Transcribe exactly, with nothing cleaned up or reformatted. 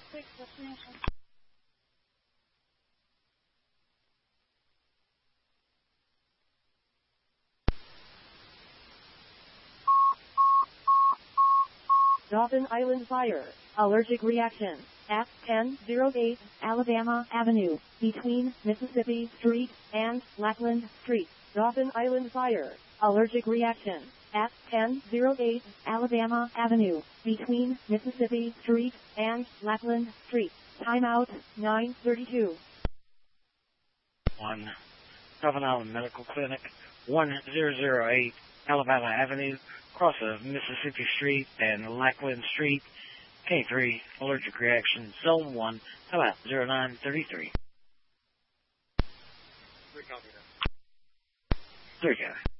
Quick destination. Dauphin Island fire. Allergic reaction. At ten oh eight Alabama Avenue, between Mississippi Street and Lackland Street. Dauphin Island fire. Allergic reaction. At ten oh eight Alabama Avenue, between Mississippi Street and Lackland Street. Timeout, nine thirty-two. One, Dauphin Island Medical Clinic, one thousand eight Alabama Avenue, across of Mississippi Street and Lackland Street. K three, allergic reaction, zone one, about zero nine thirty-three. Three copy that. Three guy.